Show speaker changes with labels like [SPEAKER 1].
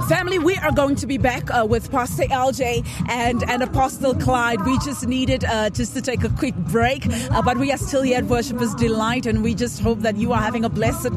[SPEAKER 1] Family, we are going to be back with Pastor LJ and Apostle Clyde. We just needed just to take a quick break, but we are still here at Worshipers Delight, and we just hope that you are having a blessed